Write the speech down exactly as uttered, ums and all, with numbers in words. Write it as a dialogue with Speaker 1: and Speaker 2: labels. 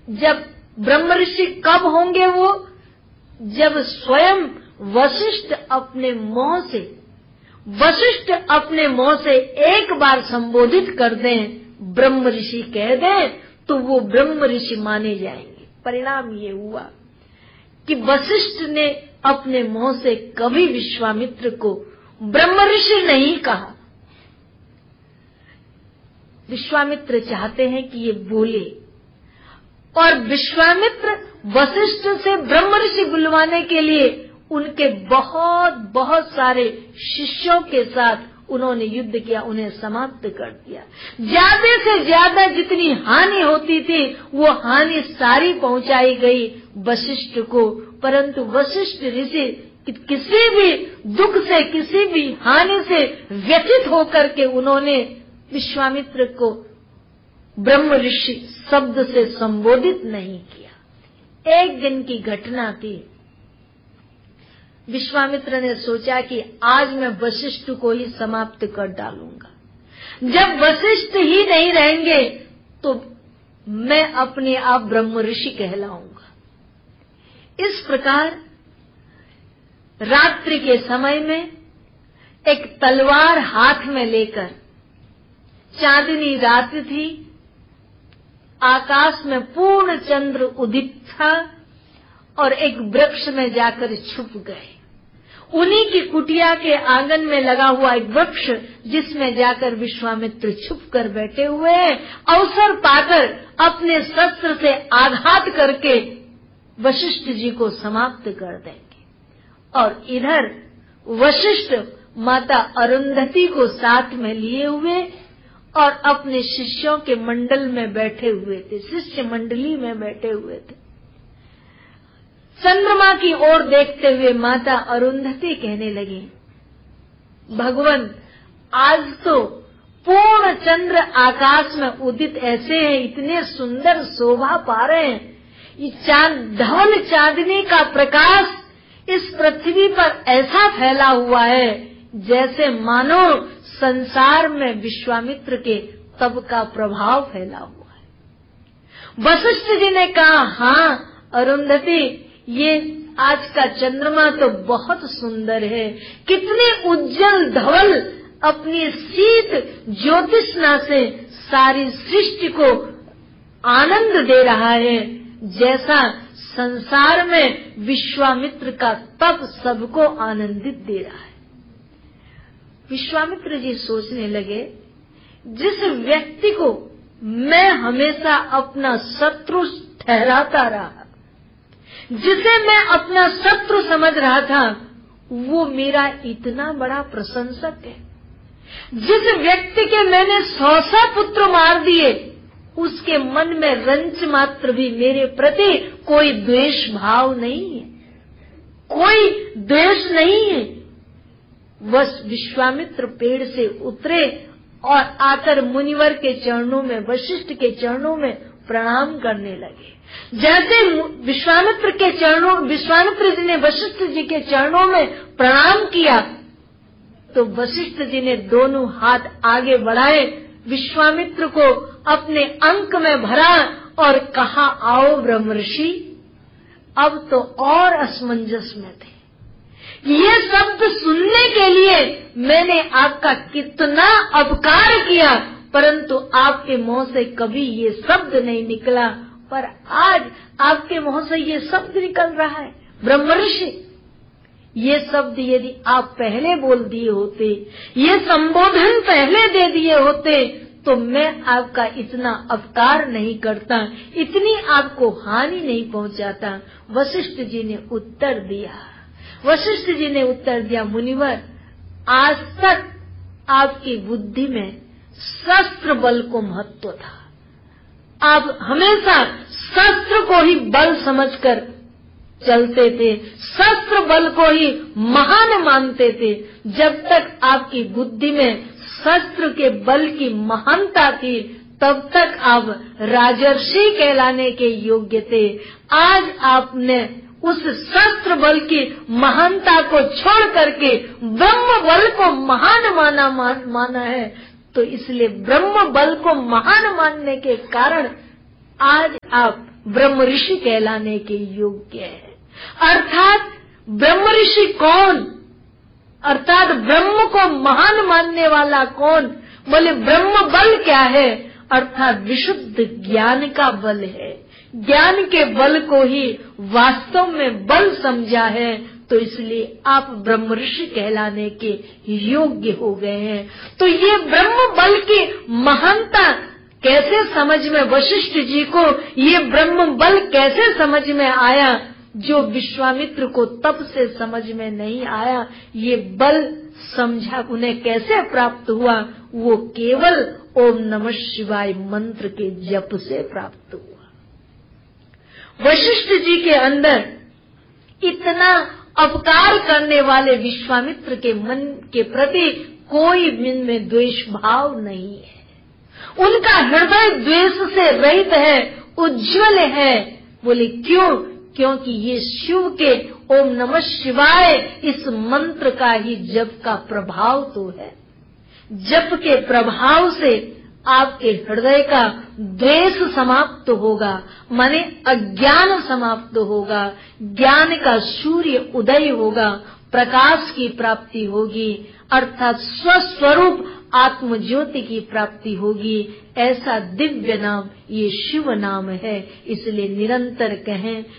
Speaker 1: जब ब्रह्म ऋषि कब होंगे वो? जब स्वयं वशिष्ठ अपने मुंह से वशिष्ठ अपने मुंह से एक बार संबोधित कर दें, ब्रह्म ऋषि कह दें, तो वो ब्रह्म ऋषि माने जाएंगे। परिणाम ये हुआ कि वशिष्ठ ने अपने मुंह से कभी विश्वामित्र को ब्रह्म ऋषि नहीं कहा। विश्वामित्र चाहते हैं कि ये बोले, और विश्वामित्र वशिष्ठ से ब्रह्म ऋषि बुलवाने के लिए उनके बहुत बहुत सारे शिष्यों के साथ उन्होंने युद्ध किया, उन्हें समाप्त कर दिया। ज्यादा से ज्यादा जितनी हानि होती थी वो हानि सारी पहुंचाई गई वशिष्ठ को, परंतु वशिष्ठ ऋषि किसी भी दुख से, किसी भी हानि से व्यथित होकर के उन्होंने विश्वामित्र को ब्रह्म ऋषि शब्द से संबोधित नहीं किया। एक दिन की घटना थी। विश्वामित्र ने सोचा कि आज मैं वशिष्ठ को ही समाप्त कर डालूंगा। जब वशिष्ठ ही नहीं रहेंगे तो मैं अपने आप ब्रह्म ऋषि कहलाऊंगा। इस प्रकार रात्रि के समय में एक तलवार हाथ में लेकर, चांदनी रात थी, आकाश में पूर्ण चंद्र उदित था, और एक वृक्ष में जाकर छुप गए। उन्हीं की कुटिया के आंगन में लगा हुआ एक वृक्ष, जिसमें जाकर विश्वामित्र छुप कर बैठे हुए हैं। अवसर पाकर अपने शस्त्र से आघात करके वशिष्ठ जी को समाप्त कर देंगे। और इधर वशिष्ठ माता अरुंधति को साथ में लिए हुए और अपने शिष्यों के मंडल में बैठे हुए थे, शिष्य मंडली में बैठे हुए थे। चंद्रमा की ओर देखते हुए माता अरुंधति कहने लगी, भगवान आज तो पूर्ण चंद्र आकाश में उदित ऐसे हैं, इतने सुंदर शोभा पा रहे हैं। ये चांद धवल चांदनी का प्रकाश इस पृथ्वी पर ऐसा फैला हुआ है जैसे मानो संसार में विश्वामित्र के तप का प्रभाव फैला हुआ है। वशिष्ठ जी ने कहा, हाँ अरुंधति, ये आज का चंद्रमा तो बहुत सुंदर है, कितने उज्जवल धवल अपनी शीत ज्योतिषना से सारी सृष्टि को आनंद दे रहा है, जैसा संसार में विश्वामित्र का तप सबको आनंदित दे रहा है। विश्वामित्र जी सोचने लगे, जिस व्यक्ति को मैं हमेशा अपना शत्रु ठहराता रहा, जिसे मैं अपना शत्रु समझ रहा था, वो मेरा इतना बड़ा प्रशंसक है। जिस व्यक्ति के मैंने सौ सौ पुत्र मार दिए, उसके मन में रंच मात्र भी मेरे प्रति कोई द्वेष भाव नहीं है, कोई द्वेष नहीं है। बस विश्वामित्र पेड़ से उतरे और आकर मुनिवर के चरणों में, वशिष्ठ के चरणों में प्रणाम करने लगे। जैसे विश्वामित्र के चरणों विश्वामित्र जी ने वशिष्ठ जी के चरणों में प्रणाम किया, तो वशिष्ठ जी ने दोनों हाथ आगे बढ़ाए, विश्वामित्र को अपने अंक में भरा और कहा, आओ ब्रह्मर्षि। अब तो और असमंजस में थे। ये शब्द सुनने के लिए मैंने आपका कितना अपकार किया, परंतु आपके मुंह से कभी ये शब्द नहीं निकला, पर आज आपके मुंह से ये शब्द निकल रहा है, ब्रह्मर्षि। ये शब्द यदि आप पहले बोल दिए होते, ये संबोधन पहले दे दिए होते, तो मैं आपका इतना अपकार नहीं करता, इतनी आपको हानि नहीं पहुंचाता। वशिष्ठ जी ने उत्तर दिया वशिष्ठ जी ने उत्तर दिया, मुनिवर, आज तक आपकी बुद्धि में शस्त्र बल को महत्व था। आप हमेशा शस्त्र को ही बल समझकर चलते थे, शस्त्र बल को ही महान मानते थे। जब तक आपकी बुद्धि में शस्त्र के बल की महानता थी, तब तक आप राजर्षि कहलाने के योग्य थे। आज आपने उस शस्त्र बल की महानता को छोड़ करके ब्रह्म बल को महान माना माना है, तो इसलिए ब्रह्म बल को महान मानने के कारण आज आप ब्रह्म ऋषि कहलाने के योग्य हैं। अर्थात ब्रह्म ऋषि कौन? अर्थात ब्रह्म को महान मानने वाला कौन? बोले ब्रह्म बल क्या है? अर्थात विशुद्ध ज्ञान का बल है। ज्ञान के बल को ही वास्तव में बल समझा है, तो इसलिए आप ब्रह्म ऋषि कहलाने के योग्य हो गए हैं। तो ये ब्रह्म बल की महानता कैसे समझ में, वशिष्ठ जी को ये ब्रह्म बल कैसे समझ में आया, जो विश्वामित्र को तब से समझ में नहीं आया। ये बल समझा उन्हें कैसे प्राप्त हुआ? वो केवल ओम नमः शिवाय मंत्र के जप से प्राप्त हुआ। वशिष्ठ जी के अंदर इतना अपकार करने वाले विश्वामित्र के मन के प्रति कोई मन में द्वेष भाव नहीं है। उनका हृदय द्वेष से रहित है, उज्जवल है। बोले क्यों? क्योंकि ये शिव के ओम नमः शिवाय इस मंत्र का ही जप का प्रभाव तो है। जप के प्रभाव से आपके हृदय का द्वेष समाप्त होगा, माने अज्ञान समाप्त होगा, ज्ञान का सूर्य उदय होगा, प्रकाश की प्राप्ति होगी, अर्थात स्वस्वरूप आत्म ज्योति की प्राप्ति होगी। ऐसा दिव्य नाम ये शिव नाम है। इसलिए निरंतर कहें